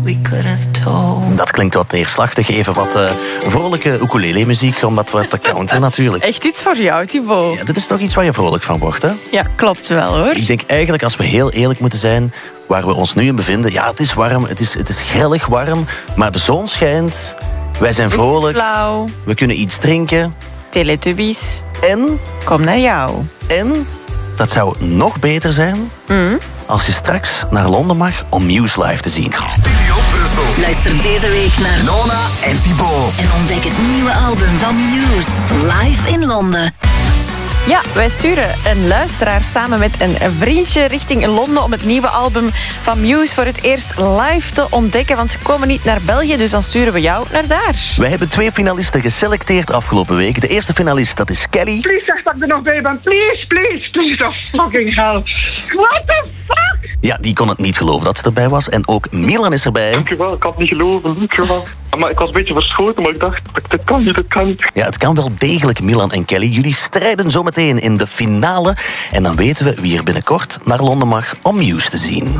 we could have told. Dat klinkt wat neerslachtig. Even wat vrolijke ukulele-muziek, omdat we te counteren natuurlijk. Echt iets voor jou, Thibaut. Ja, dit is toch iets waar je vrolijk van wordt, hè? Ja, klopt wel, hoor. Ik denk eigenlijk, als we heel eerlijk moeten zijn, waar we ons nu in bevinden, ja, het is warm, het is grillig warm, maar de zon schijnt, wij zijn vrolijk, Blauw. we kunnen iets drinken. Teletubbies. En, Kom naar jou. dat zou nog beter zijn als je straks naar Londen mag om Muse live te zien. Studio Brussel. Luister deze week naar Nona en Thibaut. en ontdek het nieuwe album van Muse live in Londen. Ja, wij sturen een luisteraar samen met een vriendje richting Londen om het nieuwe album van Muse voor het eerst live te ontdekken. Want ze komen niet naar België, dus dan sturen we jou naar daar. Wij hebben 2 finalisten geselecteerd afgelopen week. De eerste finalist, dat is Kelly. Please zeg dat ik er nog bij ben. Please, please, please. Oh, fucking hell. What the fuck? Ja, die kon het niet geloven dat ze erbij was. En ook Milan is erbij. Dankjewel, ik kan het niet geloven. Dankjewel. Maar ik was een beetje verschoten, maar ik dacht, dit kan niet. Ja, het kan wel degelijk, Milan en Kelly. Jullie strijden zometeen in de finale. En dan weten we wie er binnenkort naar Londen mag om Muse te zien.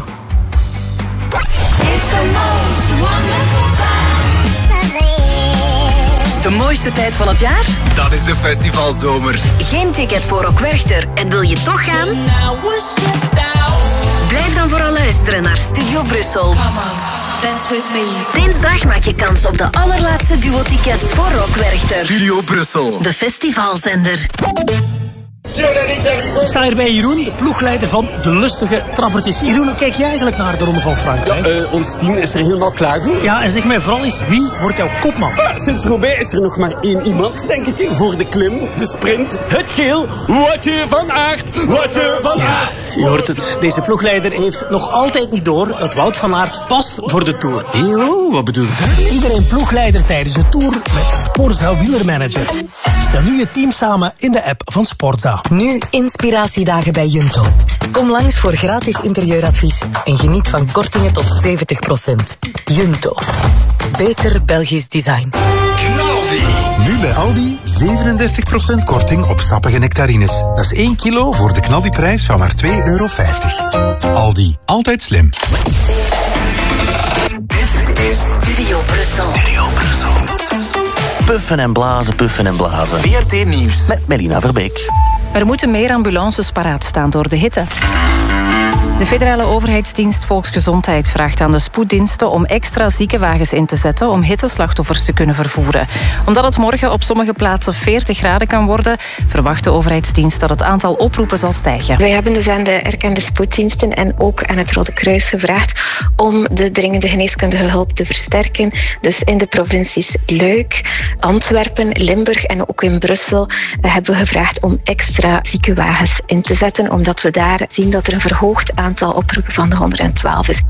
De mooiste tijd van het jaar? Dat is de festivalzomer. Geen ticket voor Rock Werchter en wil je toch gaan? Blijf dan vooral luisteren naar Studio Brussel. Dinsdag maak je kans op de allerlaatste duo-tickets voor Rock Werchter. Studio Brussel. De festivalzender. Ik sta hier bij Jeroen, de ploegleider van de lustige trappertjes. Jeroen, hoe kijk jij eigenlijk naar de Ronde van Frankrijk? Ons team is er helemaal klaar voor. Ja, en zeg mij vooral eens, wie wordt jouw kopman? Sinds Roubaix is er nog maar 1 iemand, denk ik, voor de klim, de sprint, het geel. Woutje van Aert, Woutje van Aert. Je hoort het, deze ploegleider heeft nog altijd niet door dat Wout van Aert past voor de Tour. Yo, wat bedoel je? Iedereen ploegleider tijdens de Tour met Sporza Wielermanager. Stel nu je team samen in de app van Sporza. Nu inspiratiedagen bij Junto. Kom langs voor gratis interieuradvies en geniet van kortingen tot 70%. Junto. Beter Belgisch design. Nu bij Aldi 37% korting op sappige nectarines. Dat is 1 kilo voor de knaldiprijs van maar €2,50. Aldi, altijd slim. Dit is Studio Brussel. Puffen en blazen, puffen en blazen. VRT Nieuws. Met Melina Verbeek. Er moeten meer ambulances paraat staan door de hitte. De federale overheidsdienst Volksgezondheid vraagt aan de spoeddiensten om extra ziekenwagens in te zetten om hitteslachtoffers te kunnen vervoeren. Omdat het morgen op sommige plaatsen 40 graden kan worden, verwacht de overheidsdienst dat het aantal oproepen zal stijgen. Wij hebben dus aan de erkende spoeddiensten en ook aan het Rode Kruis gevraagd om de dringende geneeskundige hulp te versterken. Dus in de provincies Luik, Antwerpen, Limburg en ook in Brussel hebben we gevraagd om extra ziekenwagens in te zetten, omdat we daar zien dat er een verhoogd aantal oproepen van de 112 is.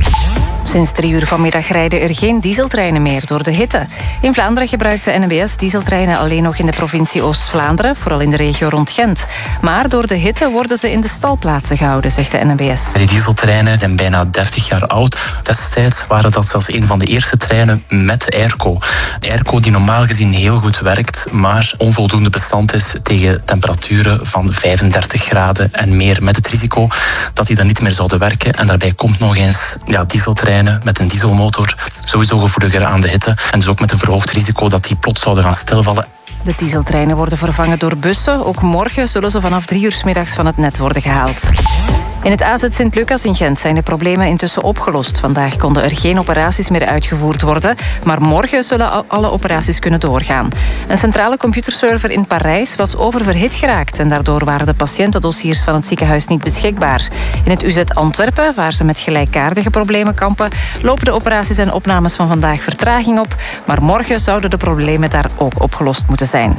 Sinds 3 uur vanmiddag rijden er geen dieseltreinen meer door de hitte. In Vlaanderen gebruikt de NMBS dieseltreinen alleen nog in de provincie Oost-Vlaanderen, vooral in de regio rond Gent. Maar door de hitte worden ze in de stalplaatsen gehouden, zegt de NMBS. Die dieseltreinen zijn bijna 30 jaar oud. Destijds waren dat zelfs een van de eerste treinen met airco. Airco die normaal gezien heel goed werkt, maar onvoldoende bestand is tegen temperaturen van 35 graden en meer. Met het risico dat die dan niet meer zouden werken. En daarbij komt nog eens dieseltreinen met een dieselmotor sowieso gevoeliger aan de hitte. En dus ook met een verhoogd risico dat die plots zouden gaan stilvallen. De dieseltreinen worden vervangen door bussen. Ook morgen zullen ze vanaf 3 uur 's middags van het net worden gehaald. In het AZ Sint-Lucas in Gent zijn de problemen intussen opgelost. Vandaag konden er geen operaties meer uitgevoerd worden, maar morgen zullen alle operaties kunnen doorgaan. Een centrale computerserver in Parijs was oververhit geraakt en daardoor waren de patiëntendossiers van het ziekenhuis niet beschikbaar. In het UZ Antwerpen, waar ze met gelijkaardige problemen kampen, lopen de operaties en opnames van vandaag vertraging op, maar morgen zouden de problemen daar ook opgelost moeten zijn.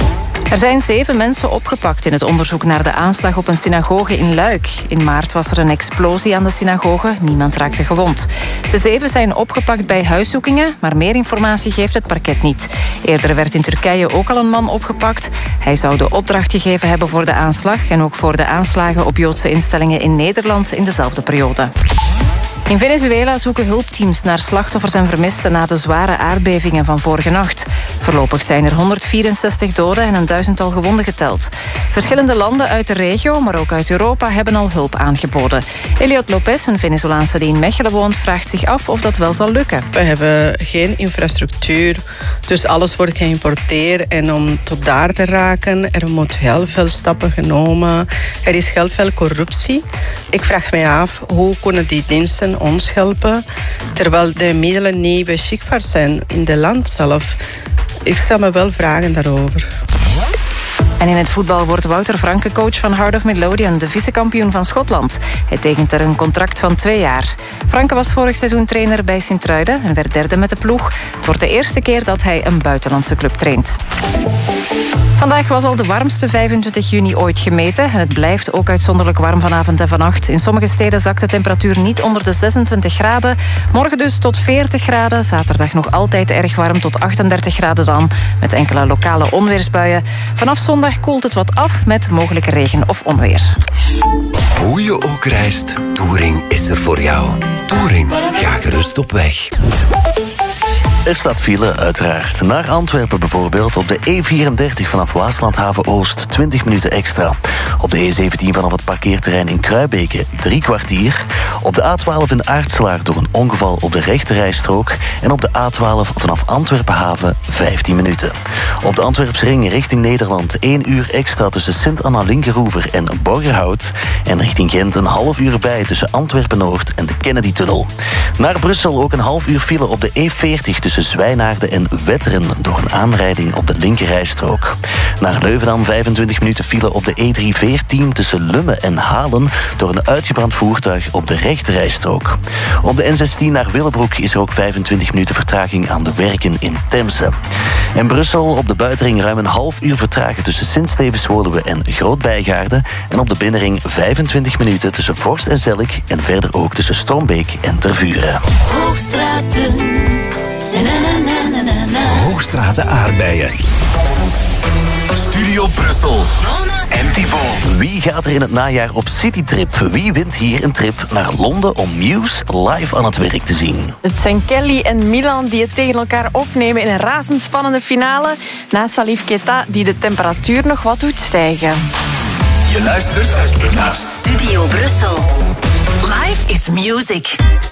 Er zijn 7 mensen opgepakt in het onderzoek naar de aanslag op een synagoge in Luik. In maart was er een explosie aan de synagoge. Niemand raakte gewond. De 7 zijn opgepakt bij huiszoekingen, maar meer informatie geeft het parket niet. Eerder werd in Turkije ook al een man opgepakt. Hij zou de opdracht gegeven hebben voor de aanslag en ook voor de aanslagen op Joodse instellingen in Nederland in dezelfde periode. In Venezuela zoeken hulpteams naar slachtoffers en vermisten na de zware aardbevingen van vorige nacht. Voorlopig zijn er 164 doden en een 1000-tal gewonden geteld. Verschillende landen uit de regio, maar ook uit Europa, hebben al hulp aangeboden. Eliot Lopez, een Venezolaanse die in Mechelen woont, vraagt zich af of dat wel zal lukken. We hebben geen infrastructuur, dus alles wordt geïmporteerd. En om tot daar te raken, er moet heel veel stappen genomen. Er is heel veel corruptie. Ik vraag mij af, hoe kunnen die diensten ons helpen, terwijl de middelen niet beschikbaar zijn in het land zelf? Ik stel me wel vragen daarover. En in het voetbal wordt Wouter Franke coach van Heart of Midlothian, de vicekampioen van Schotland. Hij tekent er een contract van 2 jaar. Franke was vorig seizoen trainer bij Sint-Truiden en werd derde met de ploeg. Het wordt de eerste keer dat hij een buitenlandse club traint. Vandaag was al de warmste 25 juni ooit gemeten. En het blijft ook uitzonderlijk warm vanavond en vannacht. In sommige steden zakt de temperatuur niet onder de 26 graden. Morgen dus tot 40 graden. Zaterdag nog altijd erg warm, tot 38 graden dan. Met enkele lokale onweersbuien. Vanaf zondag koelt het wat af met mogelijke regen of onweer. Hoe je ook reist, Touring is er voor jou. Touring, ga gerust op weg. Er staat file, uiteraard. Naar Antwerpen bijvoorbeeld op de E34 vanaf Waaslandhaven Oost 20 minuten extra. Op de E17 vanaf het parkeerterrein in Kruibeke 3 kwartier. Op de A12 in Aartselaar door een ongeval op de rechterrijstrook. En op de A12 vanaf Antwerpenhaven 15 minuten. Op de Antwerpsring richting Nederland 1 uur extra tussen Sint-Anna-Linkeroever en Borgerhout. En richting Gent een half uur bij tussen Antwerpen-Noord en de Kennedy-tunnel. Naar Brussel ook een half uur file op de E40 tussen Zwijnaarden en Wetteren door een aanrijding op de linkerrijstrook. Naar Leuven dan 25 minuten file op de E314 tussen Lummen en Halen door een uitgebrand voertuig op de rechterrijstrook. Op de N16 naar Willebroek is er ook 25 minuten vertraging aan de werken in Temse. In Brussel op de buitenring ruim een half uur vertragen tussen Sint-Stevens-Woluwe en Groot-Bijgaarden. En op de binnenring 25 minuten tussen Vorst en Zelk en verder ook tussen Strombeek en Tervuren. Hoogstraten. Hoogstraten aardbeien. Studio Brussel. En Thibaut. Wie gaat er in het najaar op citytrip? Wie wint hier een trip naar Londen om Muse live aan het werk te zien? Het zijn Kelly en Milan die het tegen elkaar opnemen in een razendspannende finale. Na Salif Keita die de temperatuur nog wat doet stijgen. Je luistert naar Studio Brussel. Live is music.